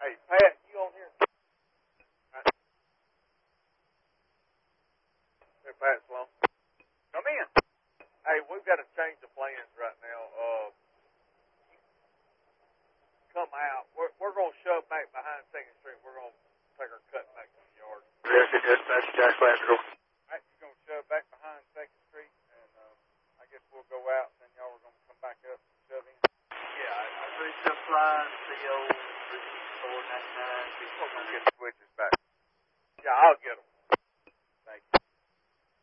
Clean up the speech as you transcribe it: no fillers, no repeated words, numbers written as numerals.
Hey, Pat, you on here? Hey, Pat Sloan. Come in. Hey, we've got to change the plans right now. Come out. We're going to shove back behind 2nd Street. We're going to take our cut back to the yard. Yes, dispatch, Jack Classical. All right, you're going to shove back behind 2nd Street, and I guess we'll go out, and then y'all are going to come back up and shove in. Yeah, I free supply, CO 3499. We're going to get the switches back. Yeah, I'll get them.